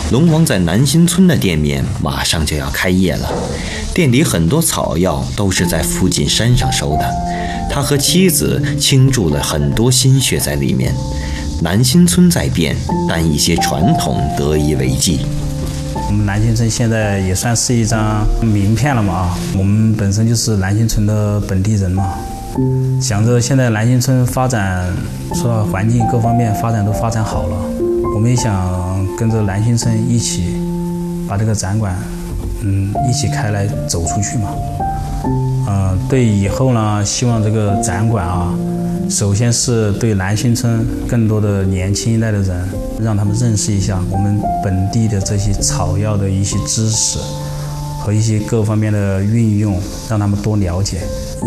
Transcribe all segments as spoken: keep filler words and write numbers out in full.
龙王在南新村的店面马上就要开业了，店里很多草药都是在附近山上收的，他和妻子倾注了很多心血在里面。南新村在变，但一些传统得以为继。 我们南新村现在也算是一张名片了嘛啊，我们本身就是南新村的本地人嘛，想着现在南新村发展，说到环境各方面发展都发展好了，我们也想跟着南新村一起把这个展馆，嗯，一起开来走出去嘛。呃，对以后呢，希望这个展馆啊，首先是对南新村更多的年轻一代的人，让他们认识一下我们本地的这些草药的一些知识和一些各方面的运用，让他们多了解。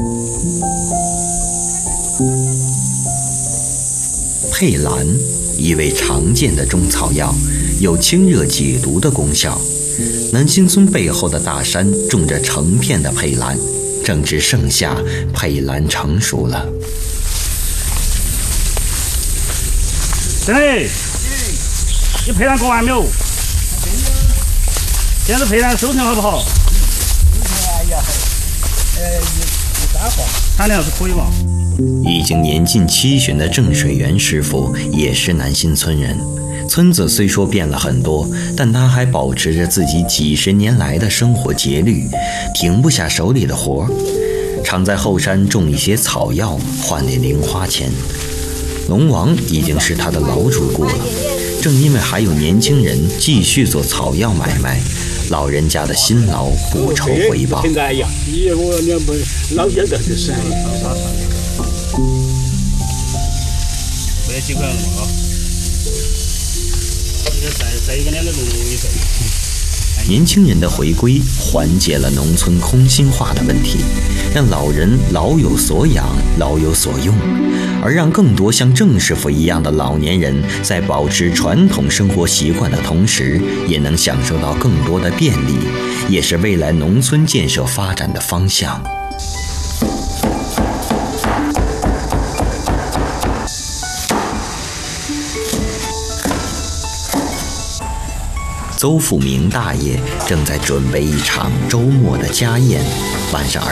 佩兰，一味常见的中草药，有清热解毒的功效。南新村背后的大山种着成片的佩兰，正值盛夏，佩兰成熟了。 真的，你佩兰过完没有？现在佩兰收成好不好？ 哎呀，呃，一三号， 产量是可以吧？ 已经年近七旬的郑水元师傅也是南新村人。村子虽说变了很多，但他还保持着自己几十年来的生活节律，停不下手里的活，常在后山种一些草药换点零花钱。龙王已经是他的老主顾了，正因为还有年轻人继续做草药买卖，老人家的辛劳不愁回报。 现在呀，你我两不老家的就是。 没几块了嘛啊，再再一个两个路一走。 年轻人的回归缓解了农村空心化的问题，让老人老有所养，老有所用，而让更多像郑师傅一样的老年人在保持传统生活习惯的同时，也能享受到更多的便利，也是未来农村建设发展的方向。邹富明大爷正在准备一场周末的家宴，晚上